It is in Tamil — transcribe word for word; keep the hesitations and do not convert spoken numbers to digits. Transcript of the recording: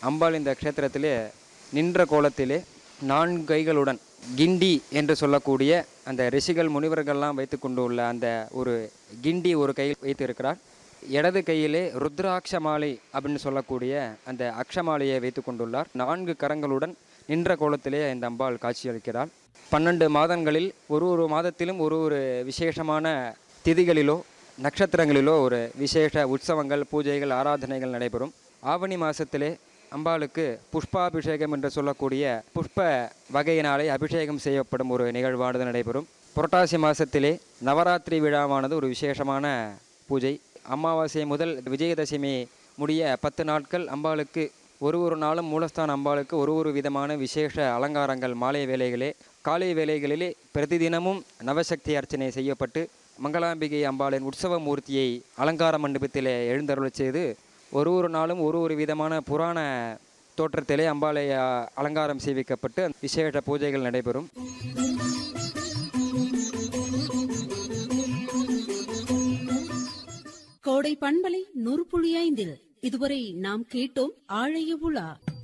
அம்பாள் இந்த க்ஷேத்திரத்திலே நின்ற கோலத்திலே நான்கு கைகளுடன் கிண்டி என்று சொல்லக்கூடிய அந்த ரிஷிகள் முனிவர்கள்லாம் வைத்து கொண்டு உள்ள அந்த ஒரு கிண்டி ஒரு கையில் வைத்திருக்கிறார். இடது கையிலே ருத்ராட்ச மாலை அப்படின்னு சொல்லக்கூடிய அந்த அக்ஷமாலையை வைத்து கொண்டுள்ளார். நான்கு கரங்களுடன் நின்ற கோலத்திலே இந்த அம்பாள் காட்சியளிக்கிறாள். பன்னெண்டு மாதங்களில் ஒரு ஒரு மாதத்திலும் ஒரு ஒரு விசேஷமான திதிகளிலோ நட்சத்திரங்களிலோ ஒரு விசேஷ உற்சவங்கள், பூஜைகள், ஆராதனைகள் நடைபெறும். ஆவணி மாதத்திலே அம்பாளுக்கு புஷ்பாபிஷேகம் என்று சொல்லக்கூடிய புஷ்ப வகையினாலே அபிஷேகம் செய்யப்படும் ஒரு நிகழ்வானது நடைபெறும். புரட்டாசி மாதத்திலே நவராத்திரி விழாவானது ஒரு விசேஷமான பூஜை. அமாவாசை முதல் விஜயதசமி முடிய பத்து நாட்கள் அம்பாளுக்கு ஒரு ஒரு நாளும் மூலஸ்தான அம்பாளுக்கு ஒரு ஒரு விதமான விசேஷ அலங்காரங்கள் மாலை வேளைகளே காலை வேளைகளிலே பிரதிதினமும் நவசக்தி அர்ச்சனை செய்யப்பட்டு மங்களாம்பிகை அம்பாளின் உற்சவ மூர்த்தியை அலங்கார மண்டபத்திலே எழுந்தருளச் செய்து ஒரு ஒரு நாளும் ஒரு ஒரு விதமான புராண தோற்றத்திலே அம்பாளை அலங்காரம் செய்விக்கப்பட்டு விசேஷ பூஜைகள் நடைபெறும். கோடை பண்பலை நூறு புள்ளி ஐந்தில் இதுவரை நாம் கேட்டோம் ஆழைய உலா.